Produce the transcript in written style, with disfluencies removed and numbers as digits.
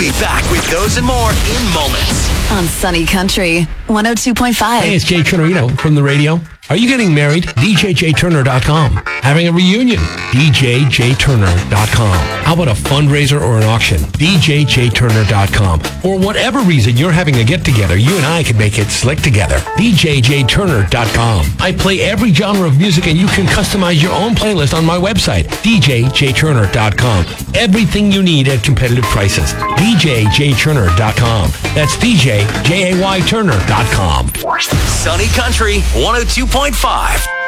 be back with those and more in moments. On Sunny Country 102.5. Hey, it's Jay Turner from the radio. Are you getting married? DJJTurner.com. Having a reunion? DJJTurner.com. How about a fundraiser or an auction? DJJTurner.com. For whatever reason you're having a get-together, you and I can make it slick together. DJJTurner.com. I play every genre of music and you can customize your own playlist on my website, DJJTurner.com. Everything you need at competitive prices. DJJTurner.com. That's DJJayTurner.com. Sunny Country 102.5.